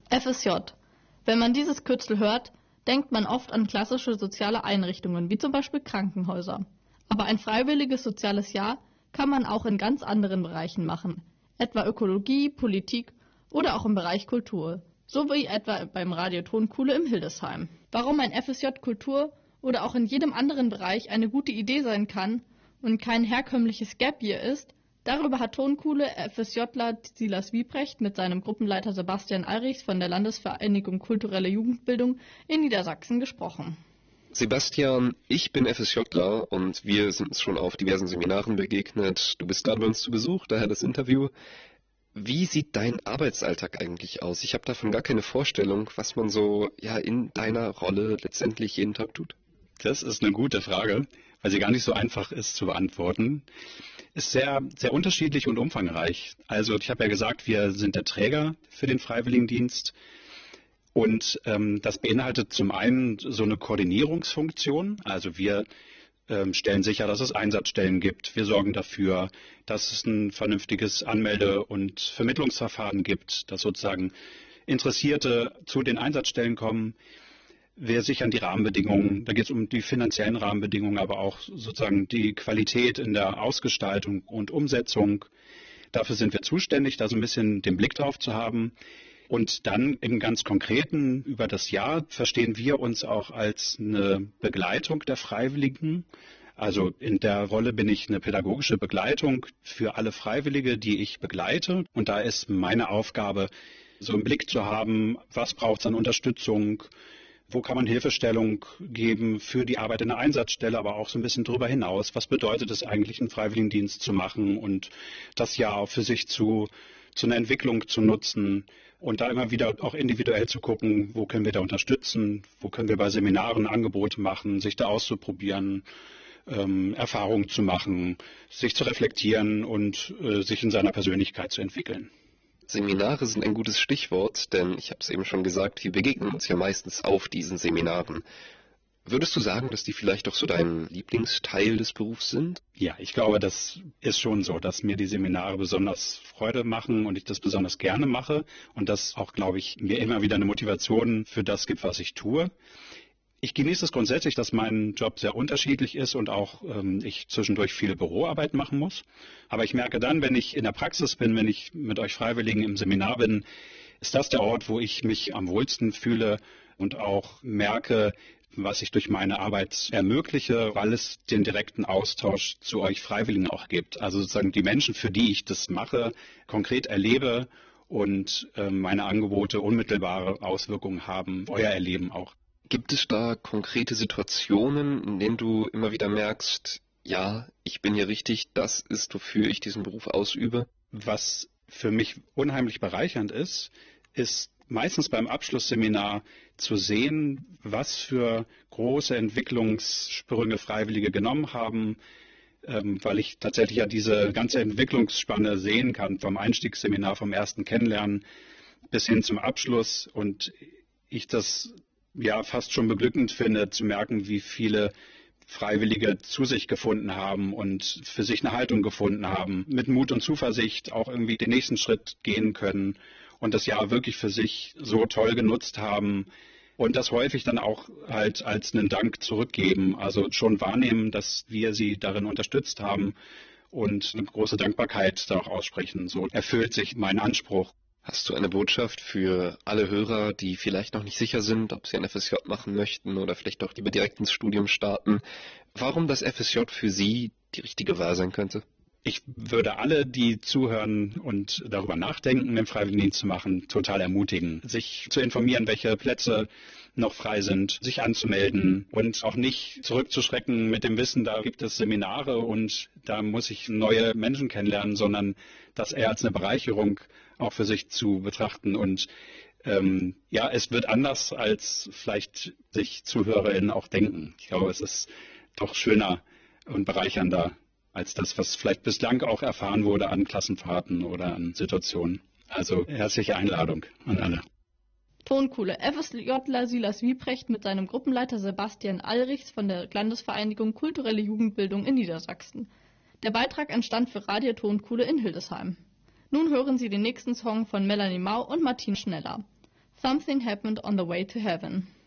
FSJ. Wenn man dieses Kürzel hört, denkt man oft an klassische soziale Einrichtungen, wie zum Beispiel Krankenhäuser. Aber ein freiwilliges soziales Jahr kann man auch in ganz anderen Bereichen machen, etwa Ökologie, Politik oder auch im Bereich Kultur, so wie etwa beim Radio Tonkuhle in Hildesheim. Warum ein FSJ Kultur oder auch in jedem anderen Bereich eine gute Idee sein kann und kein herkömmliches Gap Year ist, darüber hat Tonkuhle FSJler Silas Wiebrecht mit seinem Gruppenleiter Sebastian Alrichs von der Landesvereinigung Kulturelle Jugendbildung in Niedersachsen gesprochen. Sebastian, ich bin FSJler und wir sind uns schon auf diversen Seminaren begegnet. Du bist gerade bei uns zu Besuch, daher das Interview. Wie sieht dein Arbeitsalltag eigentlich aus? Ich habe davon gar keine Vorstellung, was man so in deiner Rolle letztendlich jeden Tag tut. Das ist eine gute Frage, weil sie gar nicht so einfach ist zu beantworten. Ist sehr, sehr unterschiedlich und umfangreich. Also ich habe ja gesagt, wir sind der Träger für den Freiwilligendienst und das beinhaltet zum einen so eine Koordinierungsfunktion. Also wir stellen sicher, dass es Einsatzstellen gibt. Wir sorgen dafür, dass es ein vernünftiges Anmelde- und Vermittlungsverfahren gibt, dass sozusagen Interessierte zu den Einsatzstellen kommen. Wir sichern die Rahmenbedingungen, da geht es um die finanziellen Rahmenbedingungen, aber auch sozusagen die Qualität in der Ausgestaltung und Umsetzung. Dafür sind wir zuständig, da so ein bisschen den Blick drauf zu haben. Und dann im ganz Konkreten über das Jahr verstehen wir uns auch als eine Begleitung der Freiwilligen. Also in der Rolle bin ich eine pädagogische Begleitung für alle Freiwillige, die ich begleite. Und da ist meine Aufgabe, so einen Blick zu haben, was braucht es an Unterstützung, wo kann man Hilfestellung geben für die Arbeit in der Einsatzstelle, aber auch so ein bisschen darüber hinaus. Was bedeutet es eigentlich, einen Freiwilligendienst zu machen und das Jahr für sich zu einer Entwicklung zu nutzen und da immer wieder auch individuell zu gucken, wo können wir da unterstützen, wo können wir bei Seminaren Angebote machen, sich da auszuprobieren, Erfahrungen zu machen, sich zu reflektieren und sich in seiner Persönlichkeit zu entwickeln. Seminare sind ein gutes Stichwort, denn ich habe es eben schon gesagt, wir begegnen uns ja meistens auf diesen Seminaren. Würdest du sagen, dass die vielleicht auch so dein Lieblingsteil des Berufs sind? Ja, ich glaube, das ist schon so, dass mir die Seminare besonders Freude machen und ich das besonders gerne mache und das auch, glaube ich, mir immer wieder eine Motivation für das gibt, was ich tue. Ich genieße es grundsätzlich, dass mein Job sehr unterschiedlich ist und auch ich zwischendurch viel Büroarbeit machen muss. Aber ich merke dann, wenn ich in der Praxis bin, wenn ich mit euch Freiwilligen im Seminar bin, ist das der Ort, wo ich mich am wohlsten fühle und auch merke, was ich durch meine Arbeit ermögliche, weil es den direkten Austausch zu euch Freiwilligen auch gibt. Also sozusagen die Menschen, für die ich das mache, konkret erlebe und meine Angebote unmittelbare Auswirkungen haben, euer Erleben auch. Gibt es da konkrete Situationen, in denen du immer wieder merkst, ja, ich bin hier richtig, das ist, wofür ich diesen Beruf ausübe? Was für mich unheimlich bereichernd ist meistens beim Abschlussseminar zu sehen, was für große Entwicklungssprünge Freiwillige genommen haben, weil ich tatsächlich ja diese ganze Entwicklungsspanne sehen kann, vom Einstiegsseminar, vom ersten Kennenlernen bis hin zum Abschluss und ich das fast schon beglückend finde, zu merken, wie viele Freiwillige zu sich gefunden haben und für sich eine Haltung gefunden haben, mit Mut und Zuversicht auch irgendwie den nächsten Schritt gehen können und das Jahr wirklich für sich so toll genutzt haben und das häufig dann auch halt als einen Dank zurückgeben, also schon wahrnehmen, dass wir sie darin unterstützt haben und eine große Dankbarkeit da auch aussprechen. So erfüllt sich mein Anspruch. Hast du eine Botschaft für alle Hörer, die vielleicht noch nicht sicher sind, ob sie ein FSJ machen möchten oder vielleicht auch lieber direkt ins Studium starten? Warum das FSJ für sie die richtige Wahl sein könnte? Ich würde alle, die zuhören und darüber nachdenken, den Freiwilligendienst zu machen, total ermutigen, sich zu informieren, welche Plätze noch frei sind, sich anzumelden und auch nicht zurückzuschrecken mit dem Wissen, da gibt es Seminare und da muss ich neue Menschen kennenlernen, sondern das eher als eine Bereicherung auch für sich zu betrachten. Und es wird anders, als vielleicht sich ZuhörerInnen auch denken. Ich glaube, es ist doch schöner und bereichernder als das, was vielleicht bislang auch erfahren wurde an Klassenfahrten oder an Situationen. Also herzliche Einladung an alle. Tonkuhle. FSJler Silas Wiebrecht mit seinem Gruppenleiter Sebastian Alrichs von der Landesvereinigung Kulturelle Jugendbildung in Niedersachsen. Der Beitrag entstand für Radio Tonkuhle in Hildesheim. Nun hören Sie den nächsten Song von Melanie Mau und Martin Schneller. Something happened on the way to heaven.